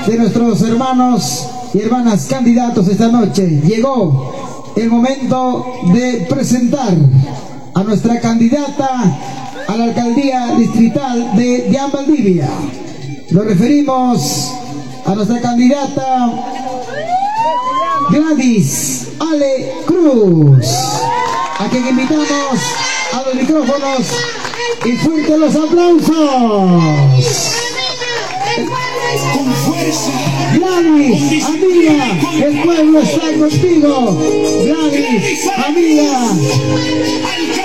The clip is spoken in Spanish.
de nuestros hermanos y hermanas candidatos esta noche. Llegó el momento de presentar a nuestra candidata a la alcaldía distrital de Dian Valdivia. Nos referimos a nuestra candidata Gladys Ale Cruz, a quien invitamos a los micrófonos y fuertes los aplausos. Gladys, amiga, el pueblo está contigo. Gladys, amiga.